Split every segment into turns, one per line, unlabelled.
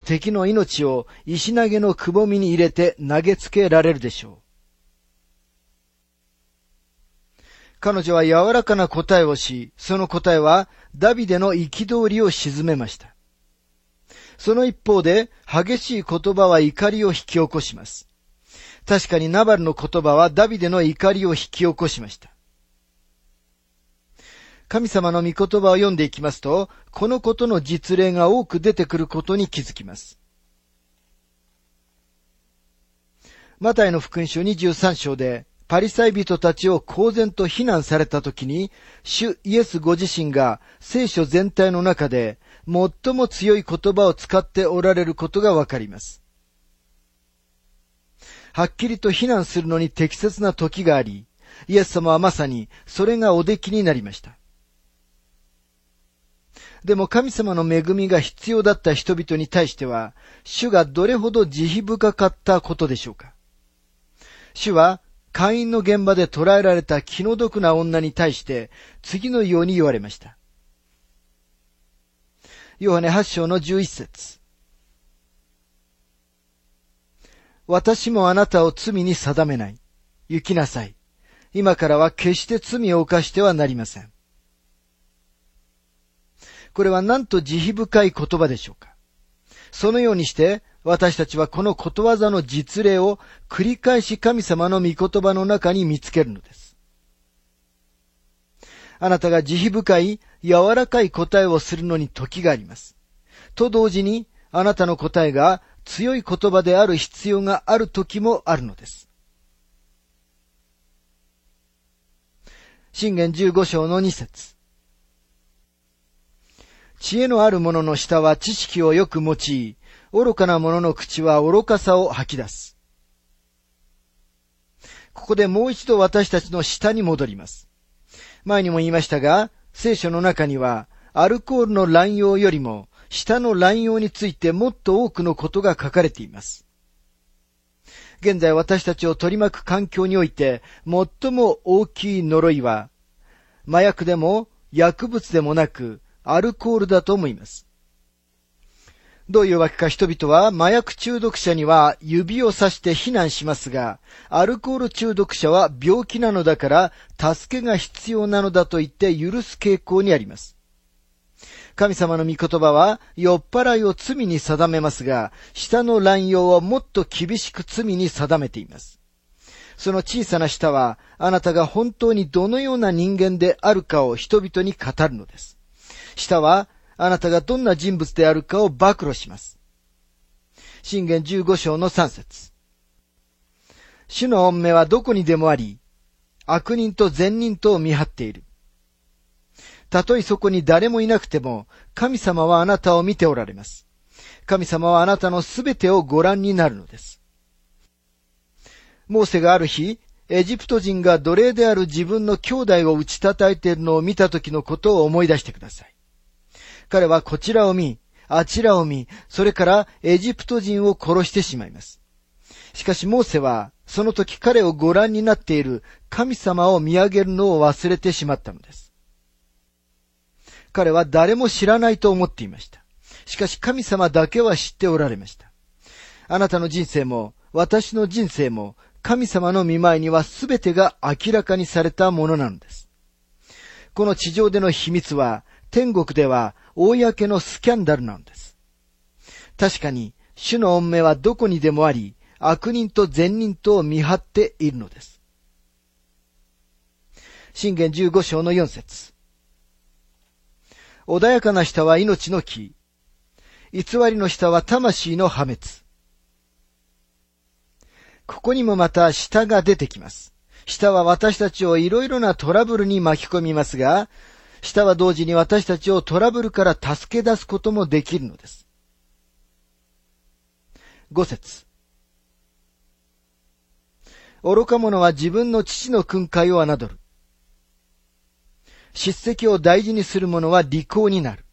敵の命を石投げのくぼみに入れて投げつけられるでしょう。彼女は柔らかな答えをし、その答えはダビデの憤りを鎮めました。その一方で激しい言葉は怒りを引き起こします。確かにナバルの言葉はダビデの怒りを引き起こしました。神様の御言葉を読んでいきますと、このことの実例が多く出てくることに気づきます。マタイの福音書23章で、パリサイ人たちを公然と非難されたときに、主イエスご自身が聖書全体の中で最も強い言葉を使っておられることがわかります。はっきりと非難するのに適切な時があり、イエス様はまさにそれがおできになりました。でも神様の恵みが必要だった人々に対しては、主がどれほど慈悲深かったことでしょうか。主は、姦淫の現場で捕らえられた気の毒な女に対して、次のように言われました。ヨハネ8章の11節。私もあなたを罪に定めない。行きなさい。今からは決して罪を犯してはなりません。これはなんと慈悲深い言葉でしょうか。そのようにして私たちはこのことわざの実例を繰り返し神様の御言葉の中に見つけるのです。あなたが慈悲深い柔らかい答えをするのに時があります。と同時にあなたの答えが強い言葉である必要がある時もあるのです。箴言15章の2節。知恵のある者の舌は知識をよく用い、愚かな者の口は愚かさを吐き出す。ここでもう一度私たちの舌に戻ります。前にも言いましたが、聖書の中には、アルコールの乱用よりも、舌の乱用についてもっと多くのことが書かれています。現在私たちを取り巻く環境において、最も大きい呪いは、麻薬でも薬物でもなく、アルコールだと思います。どういうわけか人々は麻薬中毒者には指をさして非難しますが、アルコール中毒者は病気なのだから助けが必要なのだと言って許す傾向にあります。神様の御言葉は酔っ払いを罪に定めますが、舌の乱用をもっと厳しく罪に定めています。その小さな舌はあなたが本当にどのような人間であるかを人々に語るのです。舌はあなたがどんな人物であるかを暴露します。箴言15章の3節。主の御目はどこにでもあり、悪人と善人とを見張っている。たとえそこに誰もいなくても、神様はあなたを見ておられます。神様はあなたのすべてをご覧になるのです。モーセがある日、エジプト人が奴隷である自分の兄弟を打ち叩いているのを見た時のことを思い出してください。彼はこちらを見、あちらを見、それからエジプト人を殺してしまいます。しかしモーセは、その時彼をご覧になっている神様を見上げるのを忘れてしまったのです。彼は誰も知らないと思っていました。しかし神様だけは知っておられました。あなたの人生も、私の人生も、神様の御前には全てが明らかにされたものなのです。この地上での秘密は、天国では公のスキャンダルなのです。確かに、主の御目はどこにでもあり、悪人と善人とを見張っているのです。箴言15章の4節。穏やかな舌は命の木、偽りの舌は魂の破滅。ここにもまた舌が出てきます。舌は私たちをいろいろなトラブルに巻き込みますが、舌は同時に私たちをトラブルから助け出すこともできるのです。5節。愚か者は自分の父の訓戒を侮る。叱責を大事にする者は利口になる。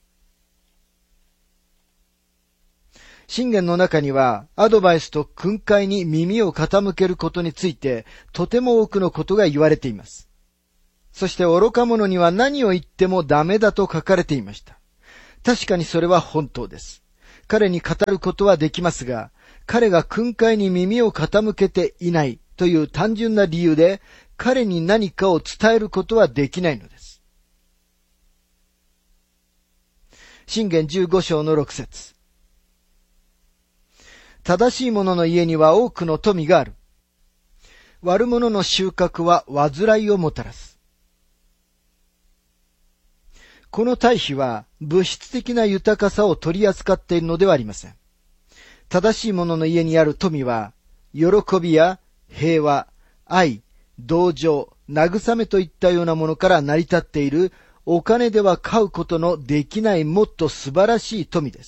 箴言の中にはアドバイスと訓戒に耳を傾けることについてとても多くのことが言われています。そして愚か者には何を言ってもダメだと書かれていました。確かにそれは本当です。 彼に語ることはできますが、彼が訓戒に耳を傾けていないという単純な理由で、彼に何かを伝えることはできないのです。箴言15章の6節。正しい者の家には多くの富がある。悪者の収穫は煩いをもたらす。この対比は物質的な豊かさを取り扱っているのではありません。正しい者の家にある富は、喜びや平和、愛、同情、慰めといったようなものから成り立っているお金では買うことのできないもっと素晴らしい富です。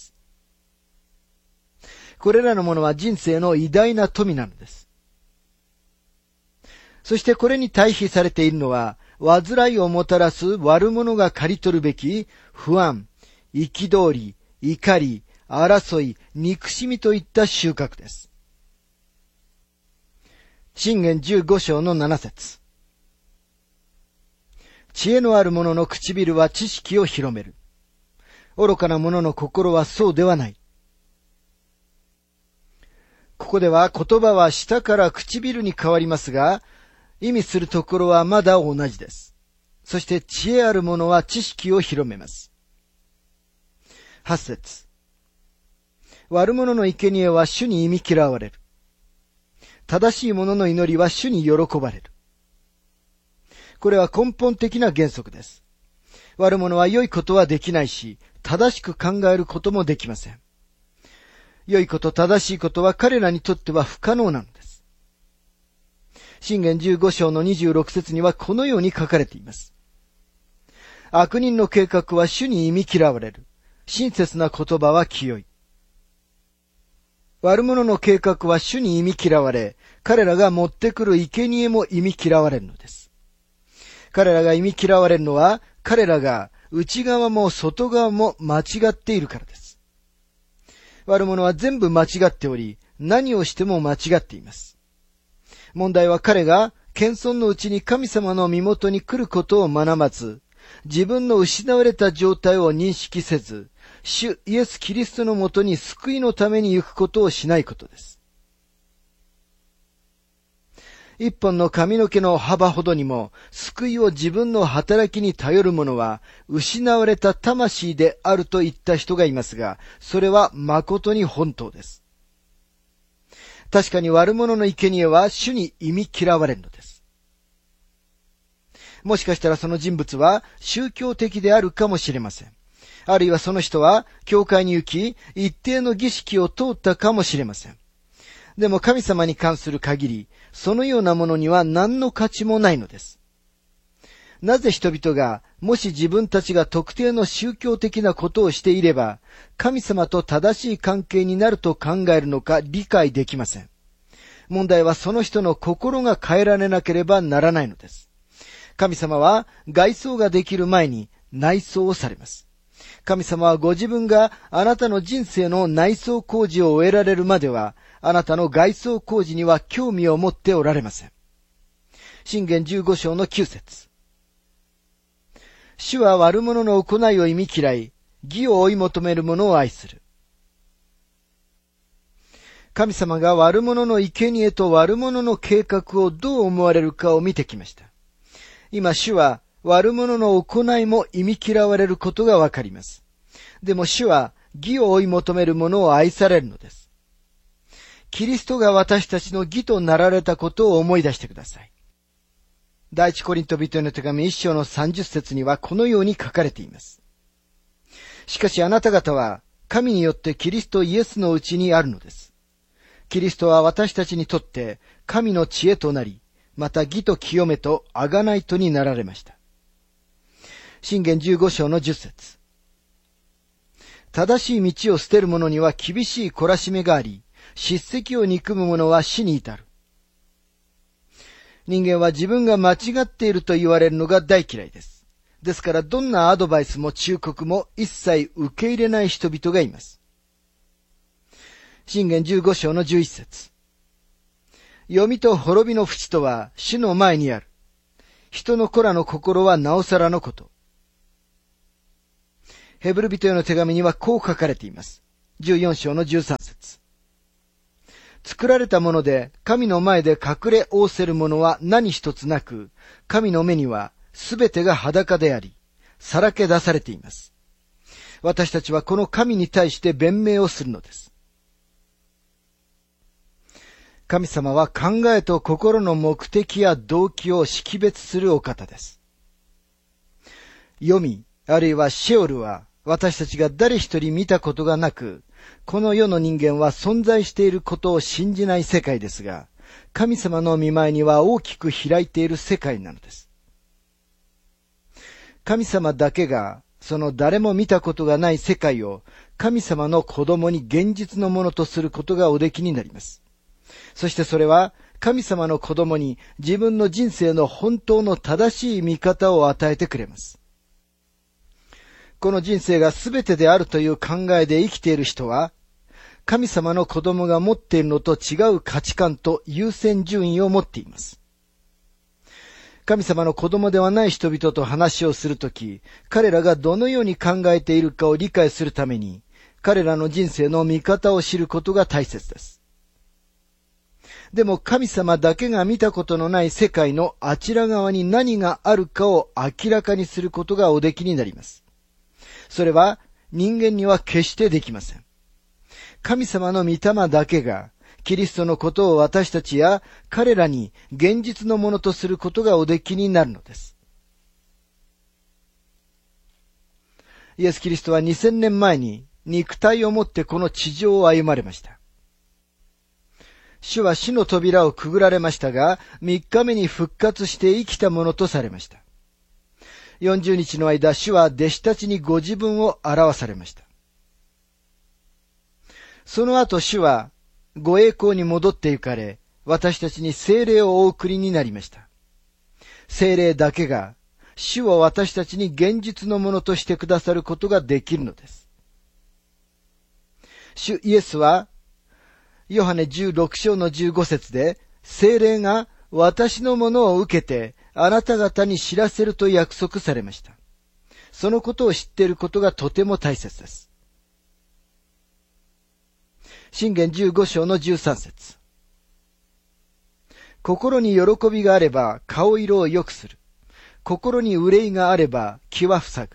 これらのものは人生の偉大な富なのです。そしてこれに対比されているのは、煩いをもたらす悪者が刈り取るべき不安、憤り、怒り、争い、憎しみといった収穫です。箴言15章の7節。知恵のある者の唇は知識を広める。愚かな者の心はそうではない。ここでは言葉は舌から唇に変わりますが、意味するところはまだ同じです。そして知恵ある者は知識を広めます。8節。悪者の生贄は主に忌み嫌われる。正しい者の祈りは主に喜ばれる。これは根本的な原則です。悪者は良いことはできないし、正しく考えることもできません。良いこと、正しいことは彼らにとっては不可能なのです。箴言15章の26節にはこのように書かれています。悪人の計画は主に忌み嫌われる。親切な言葉は清い。悪者の計画は主に忌み嫌われ、彼らが持ってくる生贄も忌み嫌われるのです。彼らが忌み嫌われるのは、彼らが内側も外側も間違っているからです。悪者は全部間違っており、何をしても間違っています。問題は彼が謙遜のうちに神様の身元に来ることを学ばず、自分の失われた状態を認識せず、主イエス・キリストのもとに救いのために行くことをしないことです。一本の髪の毛の幅ほどにも救いを自分の働きに頼る者は失われた魂であると言った人がいますが、それは誠に本当です。確かに悪者の生贄は主に忌み嫌われるのです。もしかしたらその人物は宗教的であるかもしれません。あるいはその人は教会に行き、一定の儀式を通ったかもしれません。でも神様に関する限り、そのようなものには何の価値もないのです。なぜ人々が、もし自分たちが特定の宗教的なことをしていれば、神様と正しい関係になると考えるのか理解できません。問題はその人の心が変えられなければならないのです。神様は外装ができる前に内装をされます。神様はご自分があなたの人生の内装工事を終えられるまでは、あなたの外装工事には興味を持っておられません。箴言15章の9節。主は悪者の行いを忌み嫌い、義を追い求める者を愛する。神様が悪者の生贄と悪者の計画をどう思われるかを見てきました。今主は悪者の行いも忌み嫌われることがわかります。でも主は義を追い求める者を愛されるのです。キリストが私たちの義となられたことを思い出してください。第一コリント人への手紙1章の30節にはこのように書かれています。しかしあなた方は神によってキリストイエスのうちにあるのです。キリストは私たちにとって神の知恵となり、また義と清めと贖いとになられました。箴言15章の10節。正しい道を捨てる者には厳しい懲らしめがあり、叱責を憎む者は死に至る。人間は自分が間違っていると言われるのが大嫌いです。ですからどんなアドバイスも忠告も一切受け入れない人々がいます。箴言15章の11節。読みと滅びの淵とは主の前にある。人の子らの心はなおさらのこと。ヘブル人への手紙にはこう書かれています。 14章の13節。作られたもので神の前で隠れ仰せるものは何一つなく、神の目にはすべてが裸であり、さらけ出されています。私たちはこの神に対して弁明をするのです。神様は考えと心の目的や動機を識別するお方です。黄泉、あるいはシェオルは私たちが誰一人見たことがなく、この世の人間は存在していることを信じない世界ですが、神様の御前には大きく開いている世界なのです。神様だけがその誰も見たことがない世界を神様の子供に現実のものとすることがおできになります。そしてそれは神様の子供に自分の人生の本当の正しい見方を与えてくれます。この人生が全てであるという考えで生きている人は、神様の子供が持っているのと違う価値観と優先順位を持っています。神様の子供ではない人々と話をするとき、彼らがどのように考えているかを理解するために、彼らの人生の見方を知ることが大切です。でも神様だけが見たことのない世界のあちら側に何があるかを明らかにすることがおできになります。それは人間には決してできません。神様の御霊だけがキリストのことを私たちや彼らに現実のものとすることがおできになるのです。イエス・キリストは2000年前に肉体をもってこの地上を歩まれました。主は死の扉をくぐられましたが、3日目に復活して生きたものとされました。40日の間、主は弟子たちにご自分を表されました。その後、主はご栄光に戻って行かれ、私たちに聖霊をお送りになりました。聖霊だけが、主を私たちに現実のものとしてくださることができるのです。主イエスは、ヨハネ16章の15節で、聖霊が私のものを受けて、あなた方に知らせると約束されました。そのことを知っていることがとても大切です。箴言15章の13節。心に喜びがあれば顔色を良くする。心に憂いがあれば気は塞ぐ。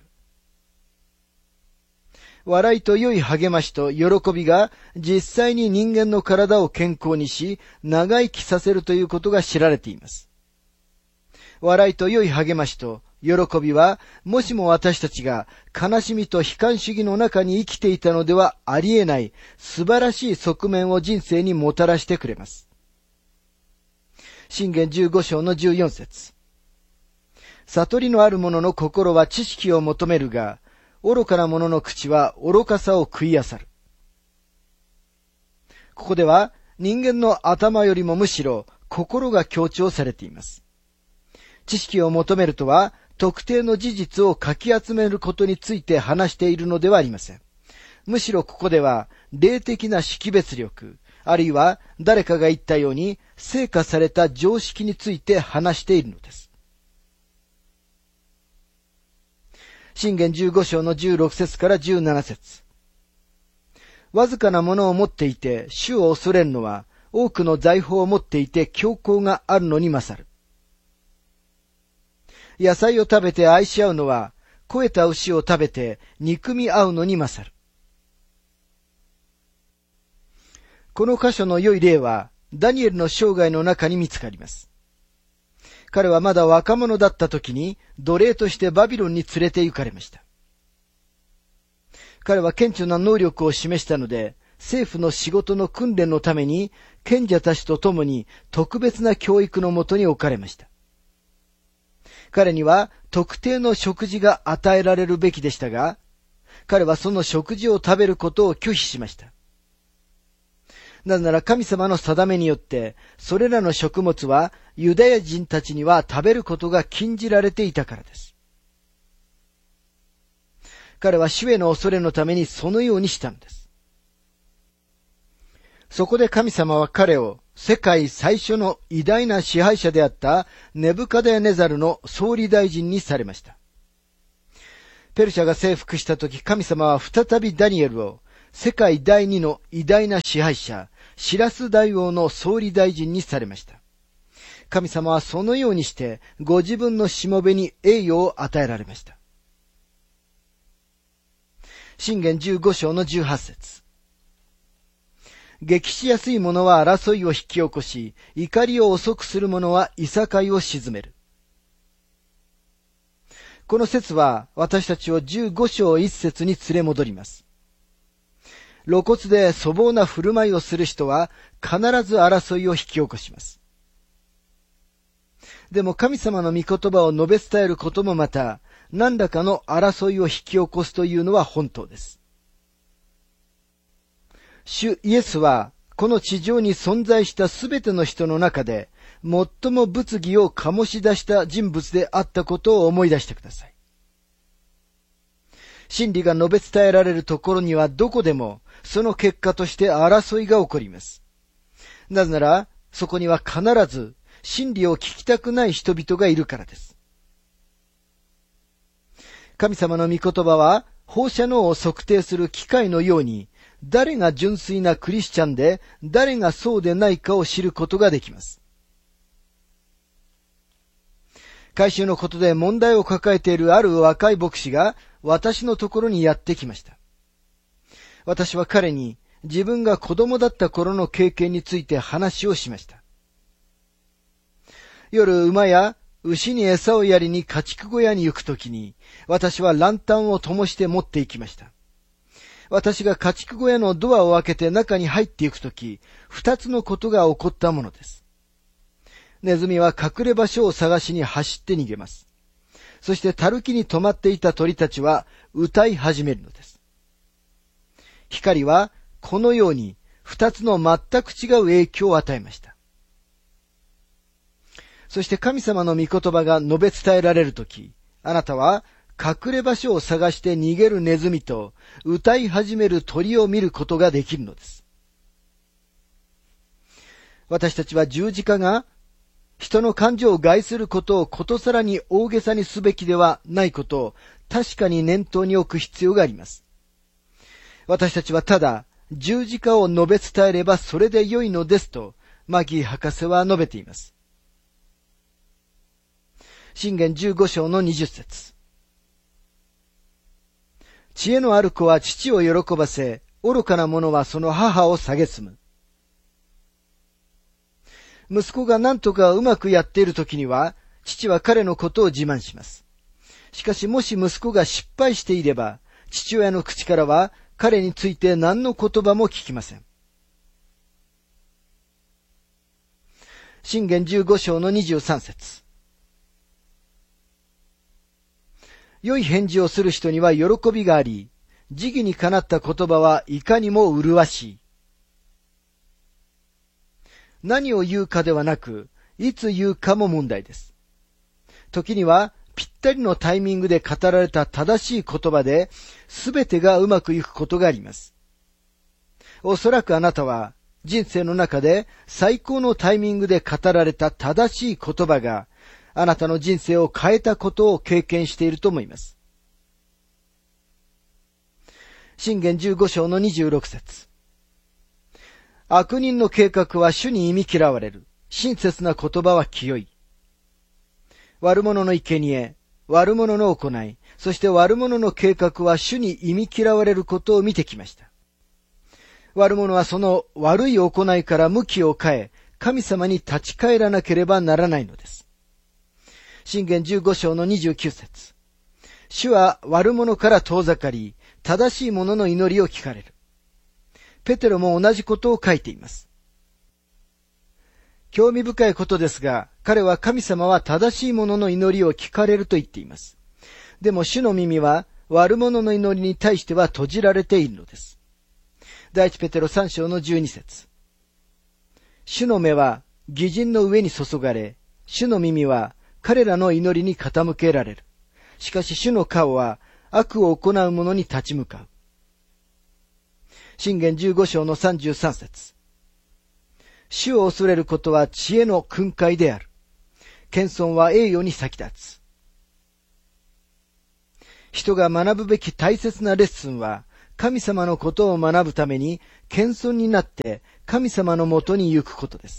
笑いと良い励ましと喜びが実際に人間の体を健康にし、長生きさせるということが知られています。笑いと良い励ましと喜びは、もしも私たちが悲しみと悲観主義の中に生きていたのではありえない素晴らしい側面を人生にもたらしてくれます。箴言15章の14節。悟りのある者の心は知識を求めるが、愚かな者の口は愚かさを食い漁る。ここでは人間の頭よりもむしろ心が強調されています。知識を求めるとは特定の事実をかき集めることについて話しているのではありません。むしろここでは霊的な識別力、あるいは誰かが言ったように成果された常識について話しているのです。箴言15章の16節から17節。わずかなものを持っていて主を恐れるのは多くの財宝を持っていて強行があるのに勝る。野菜を食べて愛し合うのは肥えた牛を食べて憎み合うのに勝る。この箇所の良い例はダニエルの生涯の中に見つかります。彼はまだ若者だった時に奴隷としてバビロンに連れて行かれました。彼は顕著な能力を示したので、政府の仕事の訓練のために賢者たちと共に特別な教育のもとに置かれました。彼には特定の食事が与えられるべきでしたが、彼はその食事を食べることを拒否しました。なぜなら神様の定めによって、それらの食物はユダヤ人たちには食べることが禁じられていたからです。彼は主への恐れのためにそのようにしたのです。そこで神様は彼を世界最初の偉大な支配者であったネブカデネザルの総理大臣にされました。ペルシャが征服したとき、神様は再びダニエルを世界第二の偉大な支配者、シラス大王の総理大臣にされました。神様はそのようにしてご自分のしもべに栄誉を与えられました。箴言15章の18節。激しやすい者は争いを引き起こし、怒りを遅くする者はいさかいを鎮める。この説は私たちを15章1節に連れ戻ります。露骨で粗暴な振る舞いをする人は必ず争いを引き起こします。でも神様の御言葉を述べ伝えることもまた何らかの争いを引き起こすというのは本当です。主イエスはこの地上に存在したすべての人の中で最も物議を醸し出した人物であったことを思い出してください。真理が述べ伝えられるところにはどこでもその結果として争いが起こります。なぜならそこには必ず真理を聞きたくない人々がいるからです。神様の御言葉は放射能を測定する機械のように誰が純粋なクリスチャンで誰がそうでないかを知ることができます。改宗のことで問題を抱えているある若い牧師が私のところにやってきました。私は彼に自分が子供だった頃の経験について話をしました。夜馬や牛に餌をやりに家畜小屋に行くときに私はランタンを灯して持って行きました。私が家畜小屋のドアを開けて中に入っていくとき、二つのことが起こったものです。ネズミは隠れ場所を探しに走って逃げます。そしてたるきに止まっていた鳥たちは歌い始めるのです。光はこのように二つの全く違う影響を与えました。そして神様の御言葉が述べ伝えられるとき、あなたは隠れ場所を探して逃げるネズミと歌い始める鳥を見ることができるのです。私たちは十字架が人の感情を害することをことさらに大げさにすべきではないことを確かに念頭に置く必要があります。私たちはただ十字架を述べ伝えればそれで良いのですとマギー博士は述べています。箴言15章の20節。知恵のある子は父を喜ばせ、愚かな者はその母を蔑む。息子が何とかうまくやっているときには、父は彼のことを自慢します。しかしもし息子が失敗していれば、父親の口からは彼について何の言葉も聞きません。箴言15章の23節。良い返事をする人には喜びがあり、時宜にかなった言葉はいかにも麗しい。何を言うかではなく、いつ言うかも問題です。時にはぴったりのタイミングで語られた正しい言葉で、すべてがうまくいくことがあります。おそらくあなたは人生の中で最高のタイミングで語られた正しい言葉が、あなたの人生を変えたことを経験していると思います。箴言15章の26節。悪人の計画は主に忌み嫌われる。親切な言葉は清い。悪者の生贄、悪者の行い、そして悪者の計画は主に忌み嫌われることを見てきました。悪者はその悪い行いから向きを変え、神様に立ち返らなければならないのです。箴言15章の29節。主は悪者から遠ざかり、正しい者の祈りを聞かれる。ペテロも同じことを書いています。興味深いことですが、彼は神様は正しい者の祈りを聞かれると言っています。でも主の耳は悪者の祈りに対しては閉じられているのです。第一ペテロ3章の12節。主の目は義人の上に注がれ、主の耳は彼らの祈りに傾けられる。しかし主の顔は悪を行う者に立ち向かう。箴言15章の33節。主を恐れることは知恵の訓戒である。謙遜は栄誉に先立つ。人が学ぶべき大切なレッスンは、 神様のことを学ぶために謙遜になって神様のもとに行くことです。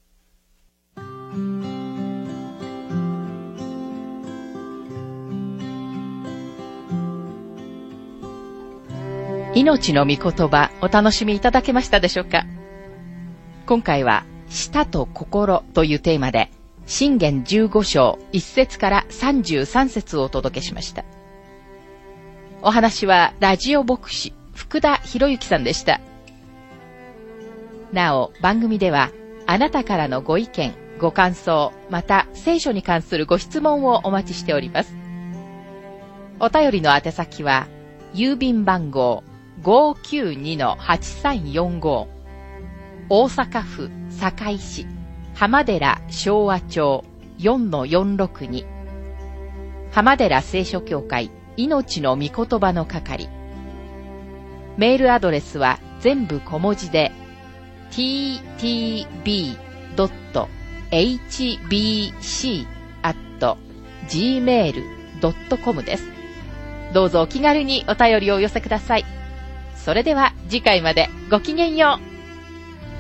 命の御言葉、お楽しみいただけましたでしょうか。今回は舌と心というテーマで、箴言15章1節から33節をお届けしました。お話はラジオ牧師福田博之さんでした。なお、番組ではあなたからのご意見、ご感想、また聖書に関するご質問をお待ちしております。お便りの宛先は郵便番号592-8345 大阪府堺市浜寺昭和町 4-462 浜寺聖書協会命の御言葉の係。メールアドレスは全部小文字で ttb.hbc@gmail.com です。どうぞお気軽にお便りをお寄せください。それでは次回までごきげんよう。